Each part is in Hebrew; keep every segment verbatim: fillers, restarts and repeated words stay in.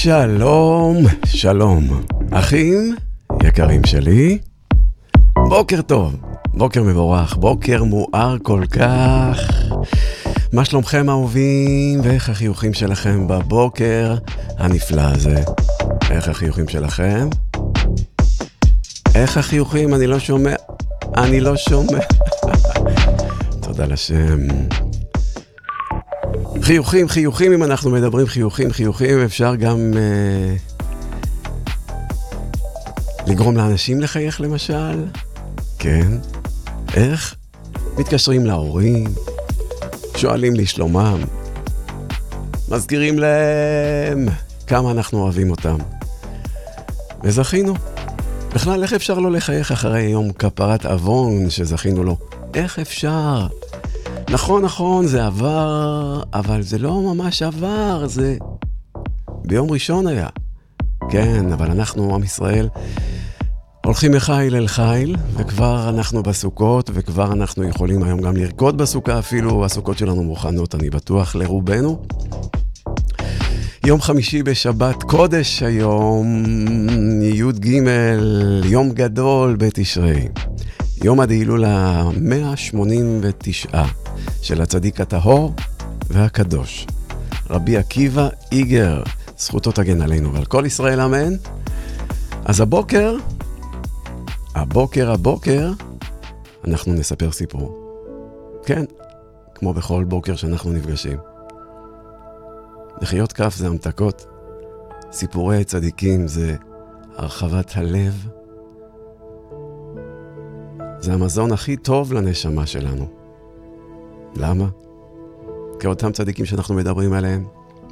שלום, שלום, אחים יקרים שלי, בוקר טוב, בוקר מבורך, בוקר מואר כל כך. מה שלומכם אהובים, ואיך החיוכים שלכם בבוקר הנפלא הזה? איך החיוכים שלכם? איך החיוכים? אני לא שומע, אני לא שומע. תודה לשם. חיוכים, חיוכים, אם אנחנו מדברים חיוכים, חיוכים, אפשר גם אה, לגרום לאנשים לחייך למשל. כן. איך? מתקשרים להורים, שואלים לשלומם, מזכירים להם כמה אנחנו אוהבים אותם. וזכינו. בכלל, איך אפשר לא לחייך אחרי יום כפרת אבון שזכינו לו? איך אפשר? נכון, נכון, זה עבר, אבל זה לא ממש עבר, זה ביום ראשון היה. כן, אבל אנחנו, עם ישראל, הולכים מחיל אל חיל, וכבר אנחנו בסוכות, וכבר אנחנו יכולים היום גם לרקוד בסוכה, אפילו הסוכות שלנו מוכנות, אני בטוח, לרובנו. יום חמישי בשבת קודש היום, י' ג' יום גדול בתשרי. יום הדהילול ה-מאה שמונים ותשע של הצדיק הטהור והקדוש. רבי עקיבא איגר, זכותו תגן עלינו ועל כל ישראל אמן. אז הבוקר, הבוקר, הבוקר, אנחנו נספר סיפור. כן, כמו בכל בוקר שאנחנו נפגשים. לחיות כף זה המתקות, סיפורי צדיקים זה הרחבת הלב, זה המזון הכי טוב לנשמה שלנו. למה? כי אותם צדיקים שאנחנו מדברים עליהם,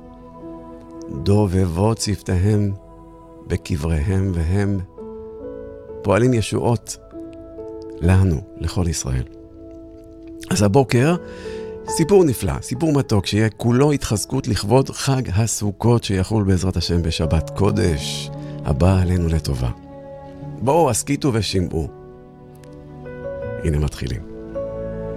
דובבות שפתיהם בקבריהם, והם פועלים ישועות לנו, לכל ישראל. אז הבוקר, סיפור נפלא, סיפור מתוק, שיהיה כולו התחזקות לכבוד חג הסוכות שיחול בעזרת השם בשבת קודש, הבא עלינו לטובה. בואו, הסכיתו ושמעו. הנה מתחילים.